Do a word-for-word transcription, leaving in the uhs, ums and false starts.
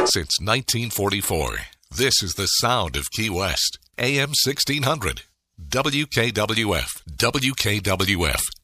Since nineteen forty-four, this is the sound of Key West. A M sixteen hundred. W K W F. W K W F